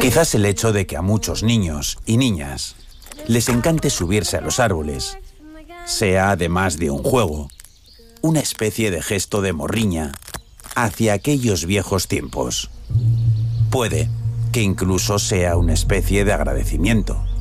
Quizás el hecho de que a muchos niños y niñas les encante subirse a los árboles sea, además de un juego, una especie de gesto de morriña hacia aquellos viejos tiempos. Puede que incluso sea una especie de agradecimiento.